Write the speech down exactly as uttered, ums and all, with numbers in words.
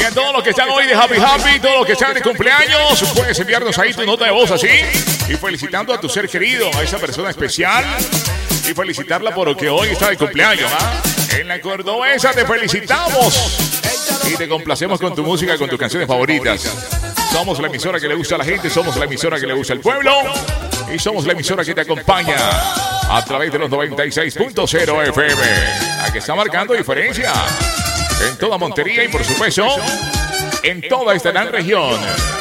a todos los que están hoy de Happy Happy, todos los que están de cumpleaños, puedes enviarnos ahí tu nota de voz así. Y felicitando a tu ser querido, a esa persona especial. Y felicitarla porque hoy está de cumpleaños, ¿ah? En la Cordobesa te felicitamos. Y te complacemos con tu música, con tus canciones favoritas. Somos la emisora que le gusta a la gente, somos la emisora que le gusta al pueblo. Y somos la emisora que te acompaña a través de los noventa y seis punto cero F M. La que está marcando diferencia en toda Montería y por supuesto en toda esta gran región.